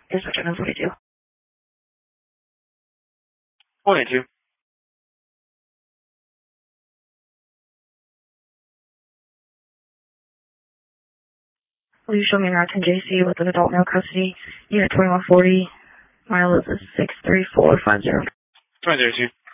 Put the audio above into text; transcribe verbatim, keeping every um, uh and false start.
Dispatch one forty-two. one eighty-two. Will you show me Route ten J C with an adult male custody? Unit twenty-one forty. Mileage is six three four five zero. twenty-two.